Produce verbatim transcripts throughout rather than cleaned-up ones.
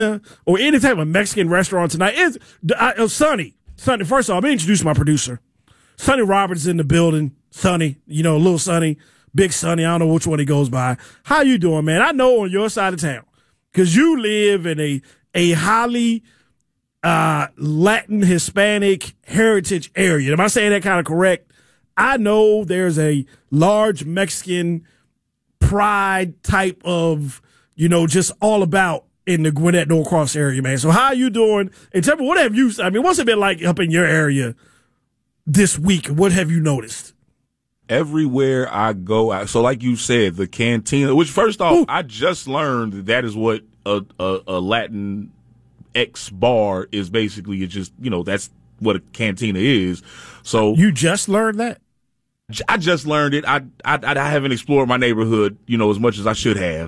or any type of Mexican restaurant tonight, is uh, Sonny. Sonny, first of all, let me introduce my producer. Sonny Roberts in the building. Sonny, you know, little Sonny, big Sonny. I don't know which one he goes by. How you doing, man? I know on your side of town, because you live in a a highly uh, Latin, Hispanic heritage area. Am I saying that kind of correct? I know there's a large Mexican pride type of, you know, just all about in the Gwinnett Norcross area, man. So how you doing? And tell me, what have you, I mean, what's it been like up in your area this week? What have you noticed? Everywhere I go, so like you said, the cantina, which first off, Ooh. I just learned that that is what a, a, a Latin X bar is basically. It's just, you know, that's what a cantina is. So you just learned that? I just learned it. I, I, I haven't explored my neighborhood, you know, as much as I should have.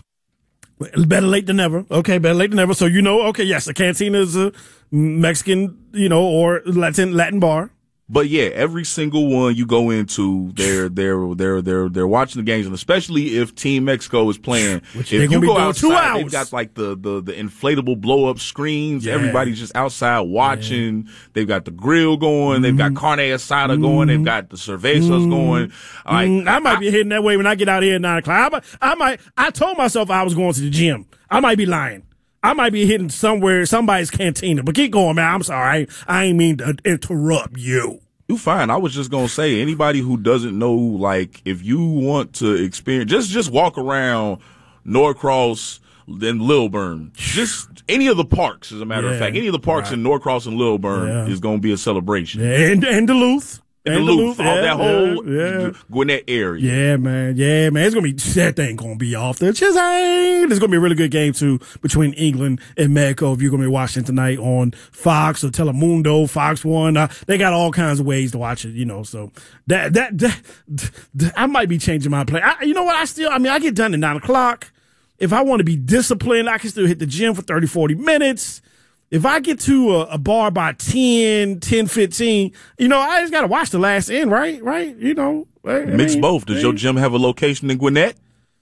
Better late than never. Okay, better late than never. So you know, okay, yes, a cantina is a Mexican, you know, or Latin Latin bar. But yeah, every single one you go into, they're they're they're they're they're watching the games, and especially if Team Mexico is playing. Which if you go outside, two hours. They've got like the the the inflatable blow up screens. Yeah. Everybody's just outside watching. Yeah. They've got the grill going. Mm-hmm. They've got carne asada mm-hmm. going. They've got the cervezas mm-hmm. going. Like, mm-hmm. I might I, be hitting that way when I get out here at nine o'clock. I might, I might. I told myself I was going to the gym. I might be lying. I might be hitting somewhere, somebody's cantina. But keep going, man. I'm sorry. I ain't mean to interrupt you. You fine. I was just gonna say, anybody who doesn't know, like, if you want to experience, just just walk around Norcross and Lilburn, just any of the parks. As a matter yeah, of fact, any of the parks right. in Norcross and Lilburn yeah. is gonna be a celebration. Yeah, and, and Duluth. And Duluth, all yeah, that whole yeah, yeah. Gwinnett area. Yeah, man. Yeah, man. It's going to be, that thing going to be off the chain. It's going to be a really good game, too, between England and Mexico. If you're going to be watching tonight on Fox or Telemundo, Fox One, uh, they got all kinds of ways to watch it, you know. So that, that, that, that I might be changing my play. I, you know what? I still, I mean, I get done at nine o'clock. If I want to be disciplined, I can still hit the gym for thirty, forty minutes. If I get to a, a bar by ten, ten fifteen, you know, I just got to watch the last end, right? Right? You know. I Mix mean, both. Does I mean, your gym have a location in Gwinnett?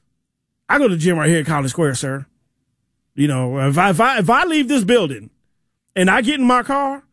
I go to the gym right here at College Square, sir. You know, if I, if I, if I leave this building and I get in my car,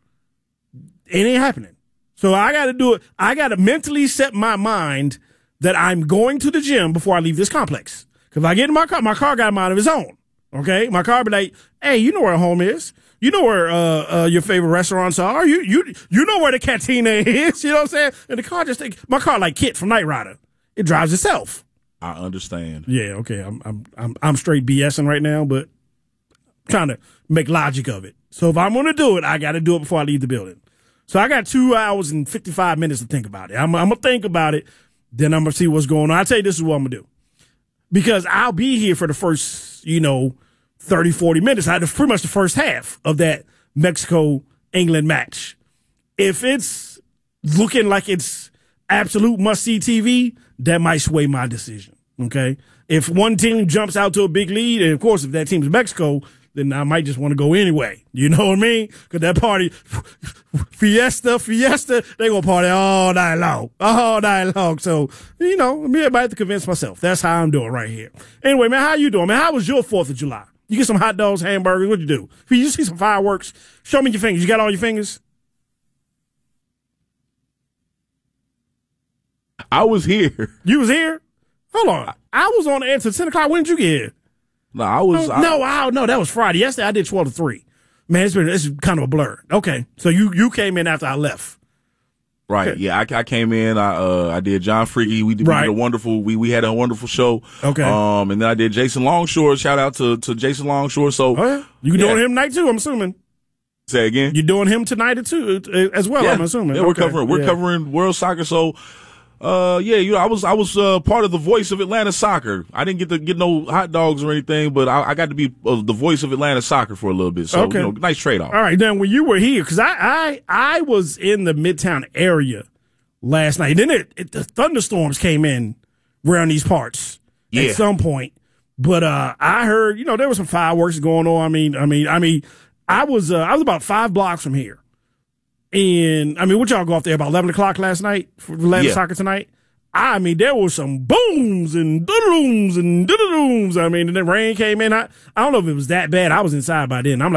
it ain't happening. So I got to do it. I got to mentally set my mind that I'm going to the gym before I leave this complex. Because if I get in my car, my car got a mind of its own. Okay? My car be like, hey, you know where home is. You know where uh, uh, your favorite restaurants are. You you you know where the cantina is. You know what I'm saying? And the car just take my car like Kit from Knight Rider. It drives itself. I understand. Yeah. Okay. I'm I'm I'm I'm straight BSing right now, but I'm trying to make logic of it. So if I'm gonna do it, I got to do it before I leave the building. So I got two hours and fifty-five minutes to think about it. I'm I'm gonna think about it. Then I'm gonna see what's going on. I tell you, this is what I'm gonna do, because I'll be here for the first, you know, thirty, forty minutes. I had pretty much the first half of that Mexico-England match. If it's looking like it's absolute must-see T V, that might sway my decision, okay? If one team jumps out to a big lead, and, of course, if that team's Mexico, then I might just want to go anyway. You know what I mean? Because that party, fiesta, fiesta, they going to party all night long, all night long. So, you know, me, I might have to convince myself. That's how I'm doing right here. Anyway, man, how you doing, man? How was your fourth of July? You get some hot dogs, hamburgers. What'd you do? If you see some fireworks, show me your fingers. You got all your fingers? I was here. You was here? Hold on. I was on the air until ten o'clock. When did you get here? No, I was. No, I, no, I, no, that was Friday. Yesterday I did twelve to three. Man, it's been, it's kind of a blur. Okay. So you, you came in after I left. Right. Okay. Yeah. I, I came in. I uh I did John Freaky. We did, right. we did a wonderful. We we had a wonderful show. Okay. Um, and then I did Jason Longshore. Shout out to to Jason Longshore. So oh, yeah. you yeah. doing him tonight too? I'm assuming. Say again. You're doing him tonight too as well. Yeah. I'm assuming. Yeah, we're okay. covering we're yeah. covering World Soccer. So. Uh, yeah, you know, I was, I was, uh, part of the voice of Atlanta soccer. I didn't get to get no hot dogs or anything, but I, I got to be uh, the voice of Atlanta soccer for a little bit. So, okay. you know, nice trade off. All right. Then when you were here, cause I, I, I was in the Midtown area last night. Then it, it, the thunderstorms came in around these parts yeah. at some point. But, uh, I heard, you know, there was some fireworks going on. I mean, I mean, I mean, I was, uh, I was about five blocks from here. And, I mean, what y'all go off there about eleven o'clock last night for Atlanta yeah. Soccer tonight? I mean, there were some booms and doodlooms and doodlooms. I mean, and the rain came in. I, I don't know if it was that bad. I was inside by then. I'm like,